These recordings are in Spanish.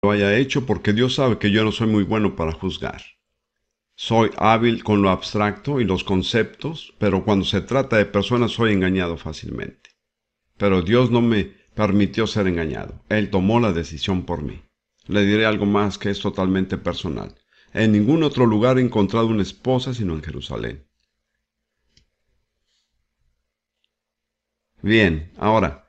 lo haya hecho porque Dios sabe que yo no soy muy bueno para juzgar. Soy hábil con lo abstracto y los conceptos, pero cuando se trata de personas soy engañado fácilmente. Pero Dios no me permitió ser engañado. Él tomó la decisión por mí. Le diré algo más que es totalmente personal. En ningún otro lugar he encontrado una esposa sino en Jerusalén. Bien, ahora,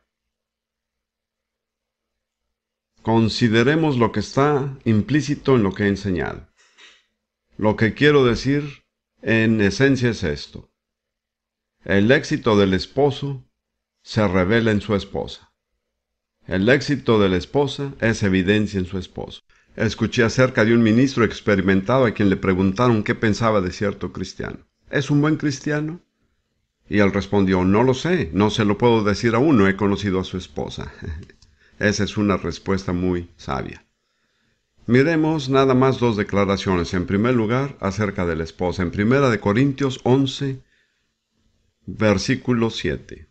consideremos lo que está implícito en lo que he enseñado. Lo que quiero decir en esencia es esto. El éxito del esposo se revela en su esposa. El éxito de la esposa es evidencia en su esposo. Escuché acerca de un ministro experimentado a quien le preguntaron qué pensaba de cierto cristiano. ¿Es un buen cristiano? Y él respondió, no lo sé, no se lo puedo decir aún, no he conocido a su esposa. Esa es una respuesta muy sabia. Miremos nada más dos declaraciones. En primer lugar, acerca de la esposa. En 1 Corintios 11, versículo 7.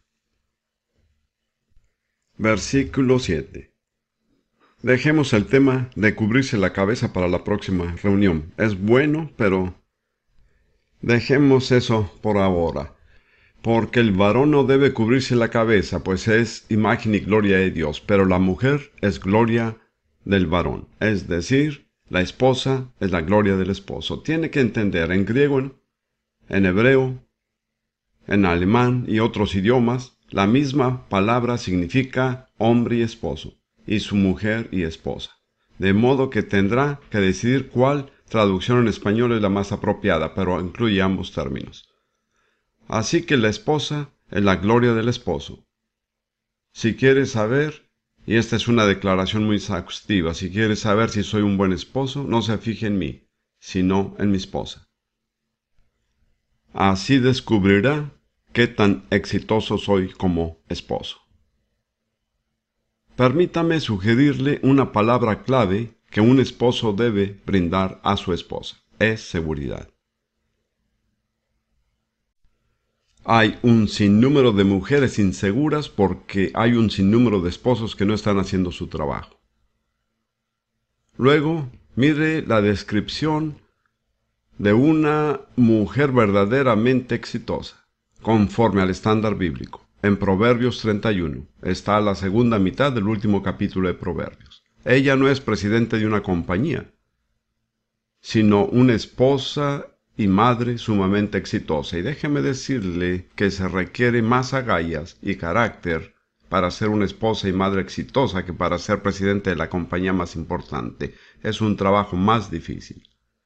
Versículo 7. Dejemos el tema de cubrirse la cabeza para la próxima reunión. Es bueno, pero dejemos eso por ahora. Porque el varón no debe cubrirse la cabeza, pues es imagen y gloria de Dios, pero la mujer es gloria del varón. Es decir, la esposa es la gloria del esposo. Tiene que entender en griego, en hebreo, en alemán y otros idiomas, la misma palabra significa hombre y esposo, y su mujer y esposa. De modo que tendrá que decidir cuál traducción en español es la más apropiada, pero incluye ambos términos. Así que la esposa es la gloria del esposo. Si quieres saber, y esta es una declaración muy exhaustiva, si quieres saber si soy un buen esposo, no se fije en mí, sino en mi esposa. Así descubrirá qué tan exitoso soy como esposo. Permítame sugerirle una palabra clave que un esposo debe brindar a su esposa. Es seguridad. Hay un sinnúmero de mujeres inseguras porque hay un sinnúmero de esposos que no están haciendo su trabajo. Luego, mire la descripción de una mujer verdaderamente exitosa, conforme al estándar bíblico. En Proverbios 31 está la segunda mitad del último capítulo de Proverbios. Ella no es presidente de una compañía, sino una esposa y madre sumamente exitosa. Y déjeme decirle que se requiere más agallas y carácter para ser una esposa y madre exitosa que para ser presidente de la compañía más importante. Es un trabajo más difícil.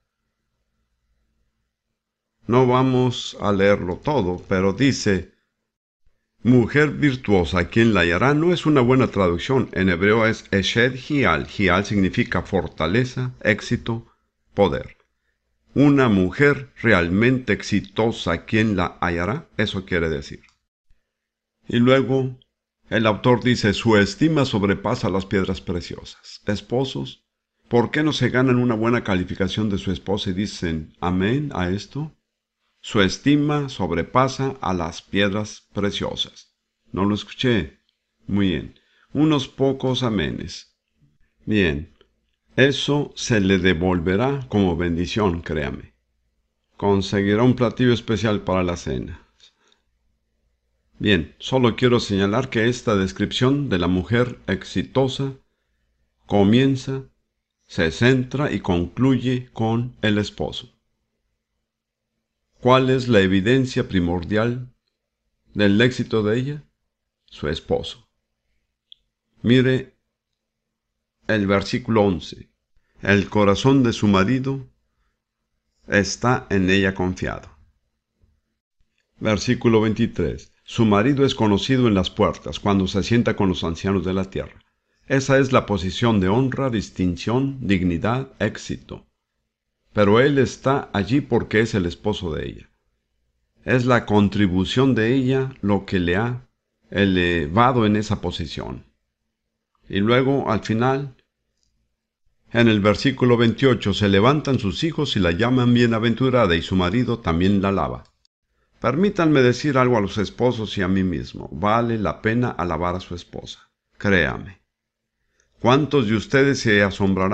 No vamos a leerlo todo, pero dice, mujer virtuosa, ¿quién la hallará? No es una buena traducción. En hebreo es Eshed Hial. Hial significa fortaleza, éxito, poder. Una mujer realmente exitosa, ¿quién la hallará? Eso quiere decir. Y luego, el autor dice, su estima sobrepasa las piedras preciosas. Esposos, ¿por qué no se ganan una buena calificación de su esposa y dicen amén a esto? Su estima sobrepasa a las piedras preciosas. ¿No lo escuché? Muy bien. Unos pocos amenes. Bien. Eso se le devolverá como bendición, créame. Conseguirá un platillo especial para la cena. Bien, solo quiero señalar que esta descripción de la mujer exitosa comienza, se centra y concluye con el esposo. ¿Cuál es la evidencia primordial del éxito de ella? Su esposo. Mire el versículo 11. El corazón de su marido está en ella confiado. Versículo 23. Su marido es conocido en las puertas cuando se sienta con los ancianos de la tierra. Esa es la posición de honra, distinción, dignidad, éxito. Pero él está allí porque es el esposo de ella. Es la contribución de ella lo que le ha elevado en esa posición. Y luego, al final, en el versículo 28, se levantan sus hijos y la llaman bienaventurada y su marido también la alaba. Permítanme decir algo a los esposos y a mí mismo. Vale la pena alabar a su esposa. Créame. ¿Cuántos de ustedes se asombrarán